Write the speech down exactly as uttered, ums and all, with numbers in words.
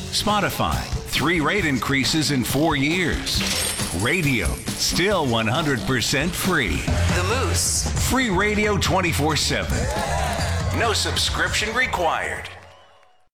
Spotify, three rate increases in four years. Radio, still one hundred percent free. The Moose. Free radio twenty-four seven. No subscription required.